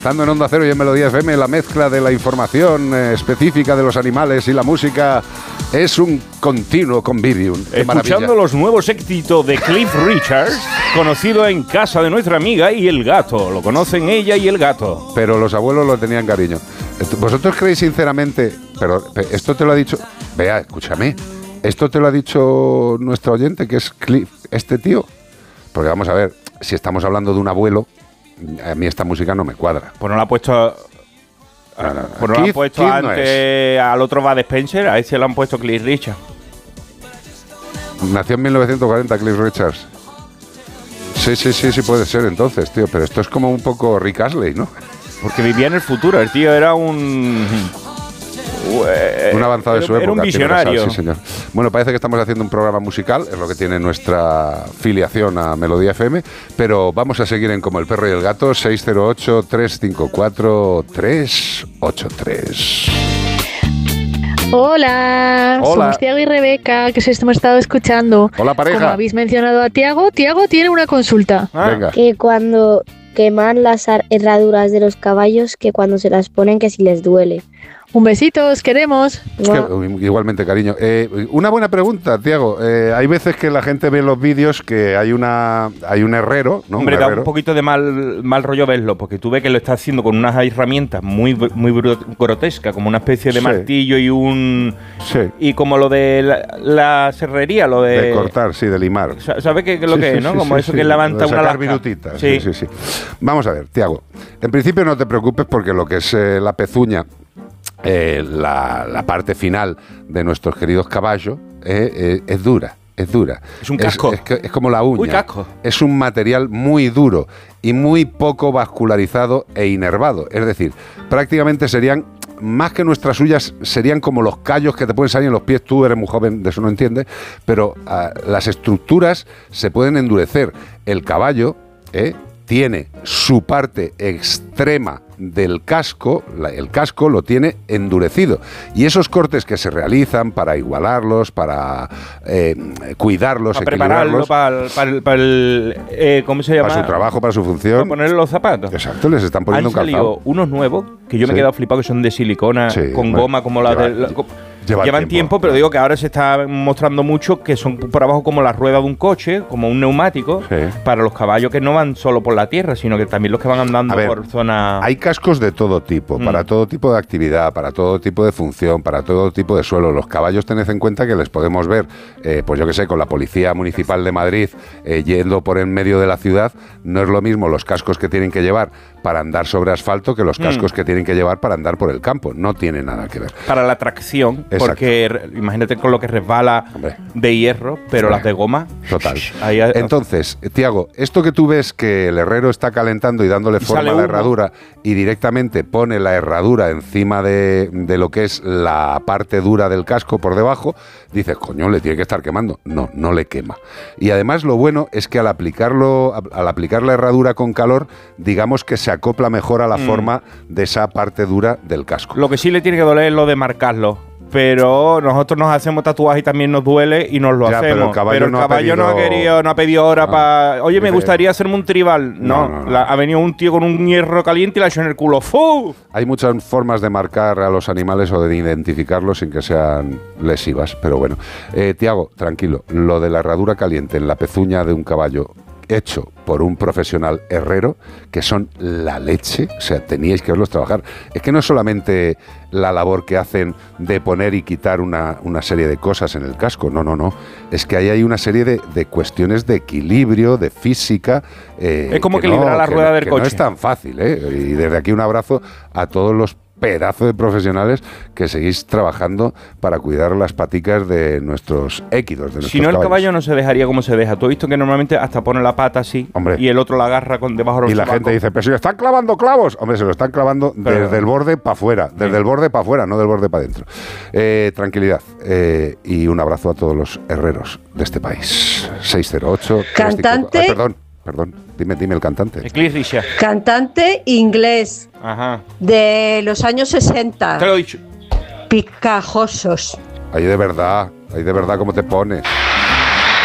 Estando en Onda Cero y en Melodía FM, la mezcla de la información específica de los animales y la música es un continuo convivium. Escuchando los nuevos éxitos de Cliff Richard, conocido en casa de nuestra amiga y el gato. Lo conocen ella y el gato. Pero los abuelos lo tenían cariño. ¿Vosotros creéis sinceramente, pero esto te lo ha dicho, vea, escúchame, esto te lo ha dicho nuestro oyente, que es Cliff, este tío? Porque vamos a ver, si estamos hablando de un abuelo, a mí esta música no me cuadra. Pues no la ha puesto... Pues no la han puesto antes al otro Bud Spencer, a ese lo han puesto Cliff Richard. Nació en 1940 Cliff Richards. Sí puede ser entonces, tío, pero esto es como un poco Rick Astley, ¿no? Porque vivía en el futuro, el tío era un avanzado de su época. Era un visionario. Sí, señor. Bueno, parece que estamos haciendo un programa musical, es lo que tiene nuestra filiación a Melodía FM, pero vamos a seguir en Como el perro y el gato, 608-354-383. Hola, somos Tiago y Rebeca, que os hemos estado escuchando. Hola, pareja. Como habéis mencionado a Tiago, Tiago tiene una consulta. Venga. Que cuando queman las herraduras de los caballos, que cuando se las ponen, que si les duele. Un besito, os queremos. Igualmente, cariño. Una buena pregunta, Tiago. Hay veces que la gente ve los vídeos que hay un herrero, ¿no? Hombre, da un poquito de mal rollo verlo, porque tú ves que lo está haciendo con unas herramientas muy grotescas, como una especie de martillo y un... Sí. Y como lo de la serrería, lo de... De cortar, sí, de limar. ¿Sabes qué es lo que es, no? Como eso que levanta una lasca. Minutitas. Sí. Vamos a ver, Tiago. En principio no te preocupes porque lo que es la pezuña, la parte final de nuestros queridos caballos es dura. Es dura. Es un casco. Es como la uña. Uy, casco. Es un material muy duro y muy poco vascularizado e inervado. Es decir, prácticamente serían, más que nuestras uñas, serían como los callos que te pueden salir en los pies. Tú eres muy joven, de eso no entiendes, pero las estructuras se pueden endurecer. El caballo tiene su parte extrema del casco, el casco lo tiene endurecido. Y esos cortes que se realizan para igualarlos, para cuidarlos, para prepararlo para el ¿cómo se llama? Para su trabajo, para su función. Para ponerle los zapatos. Exacto, les están poniendo un calzado. Han salido unos nuevos que yo me he quedado flipado, que son de silicona, con goma, como la de... Llevan tiempo, pero digo que ahora se está mostrando mucho que son por abajo como la rueda de un coche, como un neumático, para los caballos que no van solo por la tierra, sino que también los que van andando por zonas... Hay cascos de todo tipo, para todo tipo de actividad, para todo tipo de función, para todo tipo de suelo. Los caballos, tened en cuenta que les podemos ver, pues yo que sé, con la Policía Municipal de Madrid yendo por en medio de la ciudad. No es lo mismo los cascos que tienen que llevar para andar sobre asfalto que los cascos que tienen que llevar para andar por el campo. No tiene nada que ver. Para la tracción, porque imagínate con lo que resbala de hierro, pero las de goma... Total. Entonces, Tiago, esto que tú ves que el herrero está calentando y dándole forma a la herradura y directamente pone la herradura encima de lo que es la parte dura del casco por debajo, dices, coño, le tiene que estar quemando. No le quema. Y además lo bueno es que al aplicar la herradura con calor, digamos que se acopla mejor a la forma de esa parte dura del casco. Lo que sí le tiene que doler es lo de marcarlo. Pero nosotros nos hacemos tatuaje y también nos duele y nos lo hacemos. Pero el caballo no ha pedido hora para... Oye, me gustaría hacerme un tribal. No. Ha venido un tío con un hierro caliente y la ha hecho en el culo. ¡Fu! Hay muchas formas de marcar a los animales o de identificarlos sin que sean lesivas. Pero bueno, Tiago, tranquilo. Lo de la herradura caliente en la pezuña de un caballo hecho por un profesional herrero, que son la leche, o sea, teníais que verlos trabajar. Es que no es solamente la labor que hacen de poner y quitar una serie de cosas en el casco, no. Es que ahí hay una serie de cuestiones de equilibrio, de física. Es como equilibrar la rueda del coche. No es tan fácil, Y desde aquí un abrazo a todos los pedazo de profesionales que seguís trabajando para cuidar las paticas de nuestros équidos, de nuestros Si no, el caballos. caballo no se dejaría como se deja. Tú has visto que normalmente hasta pone la pata así. Hombre. Y el otro la agarra debajo de los Y la sobacos. gente dice, pero si le están clavando clavos. Hombre, se lo están clavando desde el borde para afuera. Desde el borde para afuera, no del borde para adentro. Tranquilidad. Y un abrazo a todos los herreros de este país. 608... Cantante... Perdón, dime el cantante. Cliff Richard. Cantante inglés. Ajá. De los años 60. Te lo he dicho. Picajosos. Ahí de verdad, ¿cómo te pones?